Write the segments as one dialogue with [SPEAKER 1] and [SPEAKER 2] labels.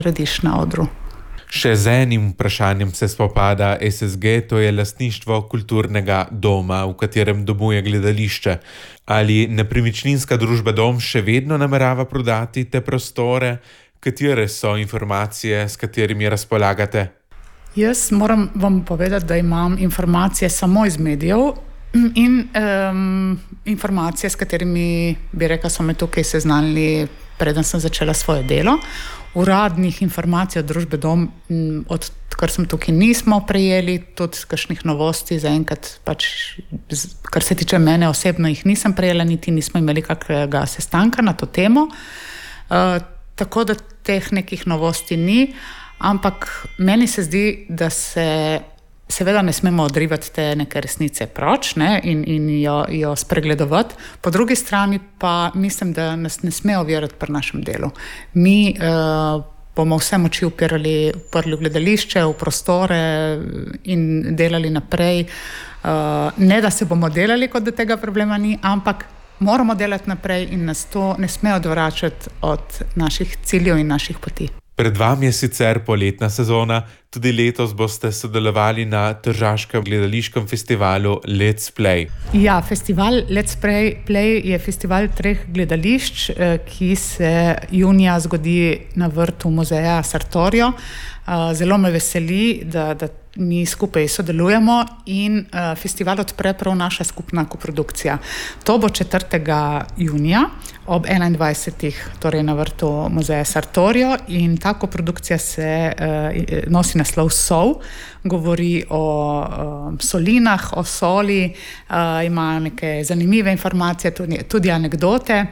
[SPEAKER 1] rediš na odru.
[SPEAKER 2] Še z enim vprašanjem se spopada SSG, to je lastništvo kulturnega doma, v katerem domuje gledališče. Ali nepremičninska družba Dom še vedno namerava prodati te prostore? Katere so informacije, s katerimi razpolagate?
[SPEAKER 1] Jaz moram vam povedati, da imam informacije samo iz medijev in informacije, s katerimi bi rekla, so me tukaj seznanili, preden sem začela svoje delo. Uradnih informacij od družbe Dom, odkar sem tukaj, nismo prejeli, tudi kakšnih novosti zaenkrat, kar se tiče mene osebno, jih nisem prejela, niti nismo imeli kakega sestanka na to temo. Tako da teh nekih novosti ni, ampak meni se zdi, da se seveda ne smemo odrivati te neke resnice proč, ne, in jo spregledovati. Po drugi strani pa mislim, da nas ne sme ovirati pri našem delu. Mi bomo vse moči uprli v gledališče, v prostore in delali naprej. Ne, da se bomo delali, kot da tega problema ni, ampak moramo delati naprej in nas to ne sme odvračati od naših ciljev in naših poti.
[SPEAKER 2] Pred vami je sicer poletna sezona, tudi letos boste sodelovali na tržaškem gledališkem festivalu Let's Play.
[SPEAKER 1] Ja, festival Let's Play je festival 3 gledališč, ki se junija zgodi na vrtu muzeja Sartorio. Zelo me veseli, da mi skupaj sodelujemo in festival odpre prav naša skupna koprodukcija. To bo 4. junija ob 21. torej na vrtu muzeja Sartorio in ta koprodukcija se nosi naslov Sol, govori o solinah, o soli, ima neke zanimive informacije, tudi anekdote.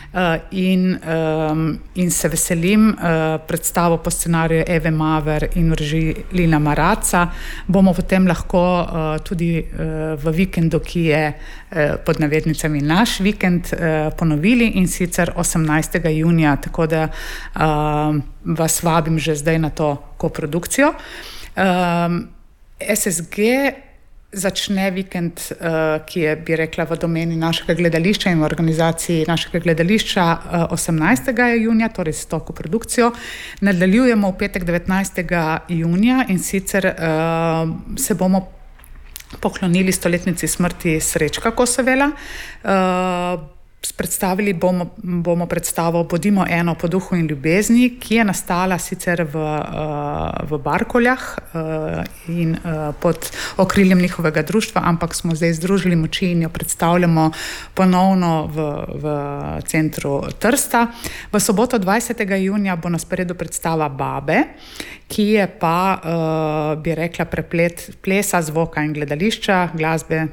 [SPEAKER 1] In se veselim predstavo po scenariju Eve Maver in v režiji Lina Maraca. Bomo potem lahko tudi v vikendu, ki je pod navednicami naš vikend, ponovili in sicer 18. junija, tako da vas vabim že zdaj na to koprodukcijo. SSG začne vikend, ki je, bi rekla, v domeni našega gledališča in v organizaciji našega gledališča 18. junija, torej s to koprodukcijo. Nadaljujemo v petek 19. junija in sicer se bomo poklonili 100-letnici smrti Srečka Kosovela. Predstavili bomo predstavo Bodimo eno po duhu in ljubezni, ki je nastala sicer v Barkoljah in pod okriljem njihovega društva, ampak smo zdaj združili moči in jo predstavljamo ponovno v centru Trsta. V soboto 20. junija bo na sporedu predstava Babe, ki je pa, bi rekla, preplet plesa, zvoka in gledališča, glasbe,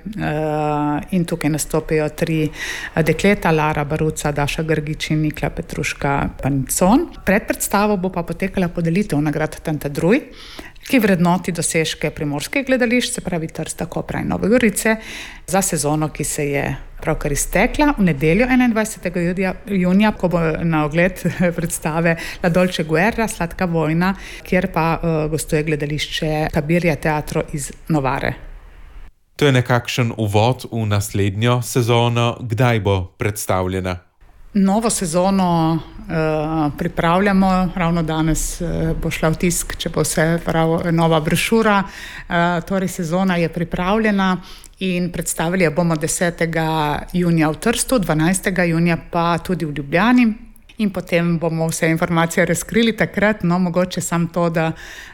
[SPEAKER 1] in tukaj nastopijo 3 dekleta, Lara Baruca, Daša Grgič in Nikla Petruška Panicon. Pred predstavo bo pa potekala podelitev nagrad Tantadruj, ki vrednoti dosežke primorskih gledališč, se pravi Trsta, Kopra in Nove Gorice, za sezono, ki se je pravkar iztekla. V nedeljo 21. junija, ko bo na ogled predstave La Dolce Guerra, Sladka vojna, kjer pa gostuje gledališče Kabirja Teatro iz Novare.
[SPEAKER 2] To je nekakšen uvod v naslednjo sezono. Kdaj bo predstavljena?
[SPEAKER 1] Novo sezono pripravljamo, ravno danes bo šla v tisk, če bo vse prav, nova brošura. Torej sezona je pripravljena in predstavili jo bomo 10. junija v Trstu, 12. junija pa tudi v Ljubljani. In potem bomo vse informacije razkrili takrat, no mogoče samo to, da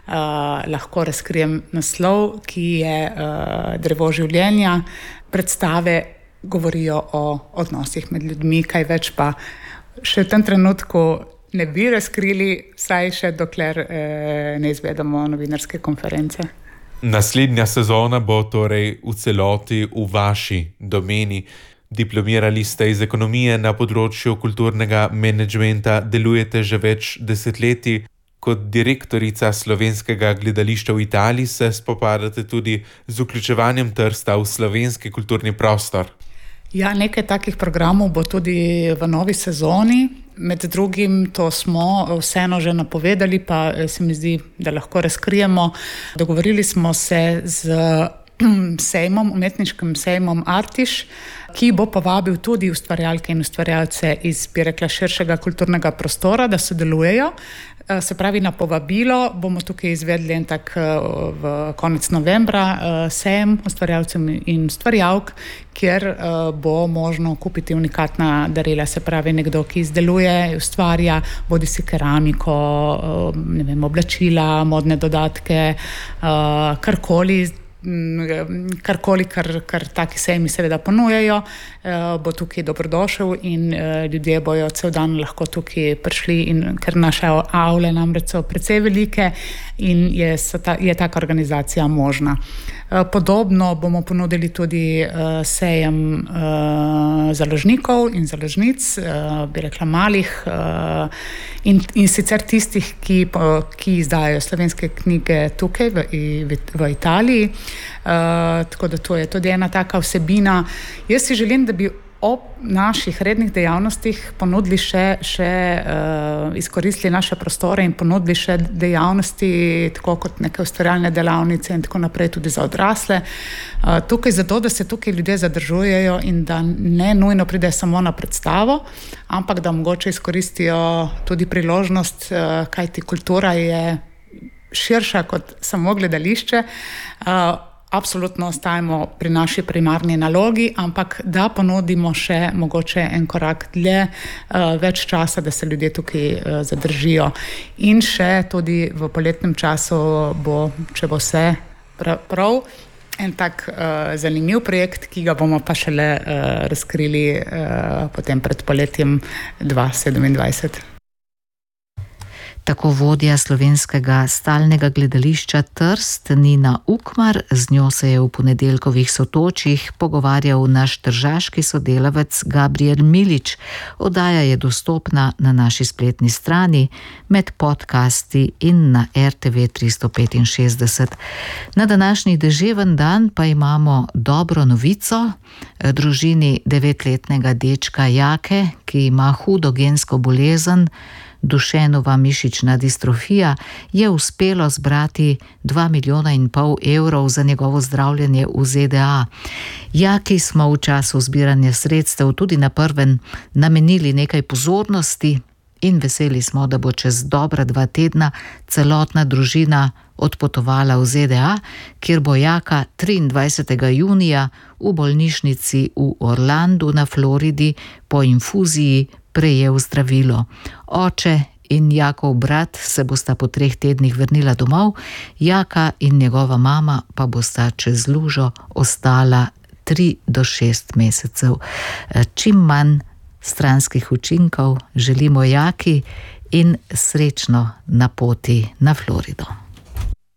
[SPEAKER 1] lahko razkrijem naslov, ki je Drevo življenja. Predstave govorijo o odnosih med ljudmi, kaj več pa še v tem trenutku ne bi razkrili, vsaj še dokler ne izvedemo novinarske konference.
[SPEAKER 2] Naslednja sezona bo torej v celoti v vaši domeni. Diplomirali ste iz ekonomije na področju kulturnega menedžmenta, delujete že več desetletij. Kot direktorica Slovenskega gledališča v Italiji se spopadate tudi z vključevanjem Trsta v slovenski kulturni prostor.
[SPEAKER 1] Ja, nekaj takih programov bo tudi v novi sezoni. Med drugim to smo vseeno že napovedali, pa se mi zdi, da lahko razkrijemo. Dogovorili smo se z sejmom, umetniškim sejmom Artiš, ki bo povabil tudi ustvarjalke in ustvarjalce iz, bi rekla, širšega kulturnega prostora, da sodelujejo. Se pravi, na povabilo bomo tukaj izvedli en tak v konec novembra sejem ustvarjalcev in ustvarjalk, kjer bo možno kupiti unikatna darila, se pravi nekdo, ki izdeluje, ustvarja, bodi si keramiko, ne vem, oblačila, modne dodatke, karkoli, kar taki sejmi seveda ponujajo, bo tukaj dobrodošel in ljudje bojo cel dan lahko tukaj prišli, in ker naše avle namreč so precej velike in je taka organizacija možna. Podobno bomo ponudili tudi sejem založnikov in založnic, bi rekla malih, in sicer tistih, ki izdajajo slovenske knjige tukaj v Italiji. Tako da to je tudi ena taka vsebina. Jaz si želim, da bi ob naših rednih dejavnostih ponudili še izkoristili naše prostore in ponudili še dejavnosti, tako kot neke ustvarjalne delavnice in tako naprej, tudi za odrasle. Tukaj zato, da se tukaj ljudje zadržujejo in da ne nujno pride samo na predstavo, ampak da mogoče izkoristijo tudi priložnost, kajti kultura je širša kot samo gledališče. Absolutno ostajamo pri naši primarni nalogi, ampak da ponudimo še mogoče en korak dlje, več časa, da se ljudje tukaj zadržijo. In še tudi v poletnem času bo, če bo vse prav, en tak zanimiv projekt, ki ga bomo pa šele razkrili potem pred poletjem 2027.
[SPEAKER 3] Tako vodja slovenskega stalnega gledališča Trst Nina Ukmar, z njo se je v ponedeljkovih Sotočjih pogovarjal naš tržaški sodelavec Gabriel Milič. Oddaja je dostopna na naši spletni strani, med podcasti in na RTV 365. Na današnji deževen dan pa imamo dobro novico. Družini 9-letnega dečka Jake, ki ima hudo gensko bolezen, Dušenova mišična distrofija, je uspelo zbrati 2,5 milijona evrov za njegovo zdravljenje v ZDA. Jaki smo v času zbiranja sredstev tudi na prvem namenili nekaj pozornosti in veseli smo, da bo čez dobra 2 tedna celotna družina odpotovala v ZDA, kjer bo Jaka 23. junija v bolnišnici v Orlandu na Floridi po infuziji prejel zdravilo. Oče in Jakov brat se bosta po 3 tednih vrnila domov, Jaka in njegova mama pa bosta čez lužo ostala 3 do 6 mesecev. Čim manj stranskih učinkov želimo Jaki in srečno na poti na Florido.